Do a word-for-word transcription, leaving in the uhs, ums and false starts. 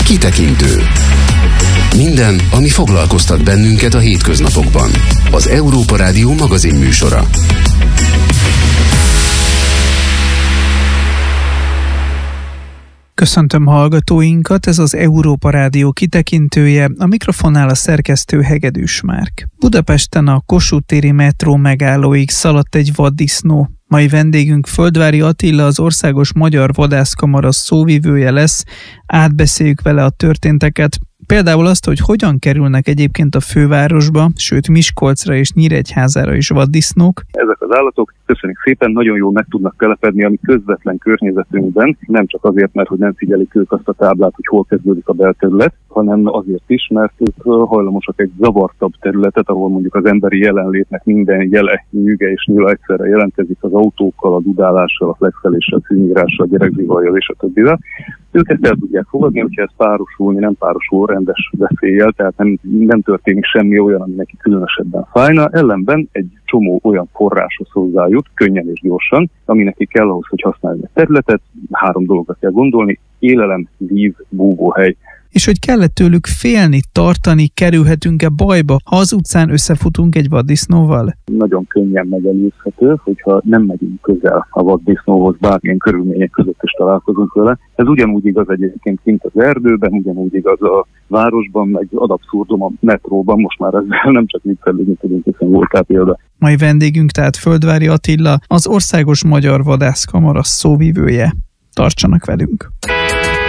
Kitekintő. Minden, ami foglalkoztat bennünket a hétköznapokban. Az Európa Rádió magazin műsora. Köszöntöm hallgatóinkat, ez az Európa Rádió kitekintője, a mikrofonnál a szerkesztő Hegedűs Márk. Budapesten a Kossuth téri metró megállóig szaladt egy vaddisznó. Mai vendégünk Földváry Attila, az Országos Magyar Vadászkamara szóvivője lesz. Átbeszéljük vele a történteket. Például azt, hogy hogyan kerülnek egyébként a fővárosba, sőt Miskolcra és Nyíregyházára is vaddisznók. Ezek az állatok, köszönjük szépen, nagyon jól meg tudnak telepedni a mi közvetlen környezetünkben, nem csak azért, mert hogy nem figyelik ők azt a táblát, hogy hol kezdődik a belterület, hanem azért is, mert ők hajlamosak egy zavartabb területet, ahol mondjuk az emberi jelenlétnek minden jele, nyüge és nyila egyszerre jelentkezik az autókkal, a dudálással, a flexeléssel, a szűnyírással, a gyerekzivajjal és a többivel. Ők ezt el tudják fogadni, hogyha ez párosulni, nem párosul rendes veszéllyel, tehát nem, nem történik semmi olyan, ami neki különösebben fájna. Ellenben egy csomó olyan forráshoz hozzájut, könnyen és gyorsan, ami neki kell ahhoz, hogy használja a területet. Három dologra kell gondolni: élelem, víz, búvóhely. És hogy kellett tőlük félni, tartani, kerülhetünk-e bajba, ha az utcán összefutunk egy vaddisznóval? Nagyon könnyen megelőzhető, hogyha nem megyünk közel a vaddisznóhoz, bármilyen körülmények között is találkozunk vele. Ez ugyanúgy igaz egyébként, mint az erdőben, ugyanúgy igaz a városban, meg ad abszurdum a metróban, most már ezzel nem csak viccelődni tudunk, hiszen volt rá példa. Mai vendégünk tehát Földváry Attila, az Országos Magyar Vadászkamara szóvivője. Tartsanak velünk!